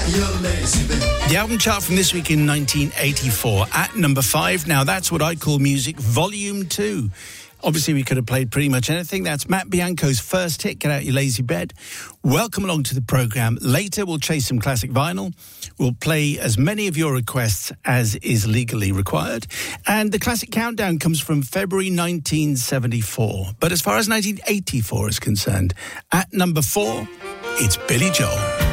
The album chart from this week in 1984 at number 5. Now that's what I call music volume 2. Obviously, we could have played pretty much anything. That's Matt Bianco's first hit, Get Out Your Lazy Bed. Welcome along to the programme. Later, we'll chase some classic vinyl. We'll play as many of your requests as is legally required. And the classic countdown comes from February 1974. But as far as 1984 is concerned, at number 4, it's Billy Joel.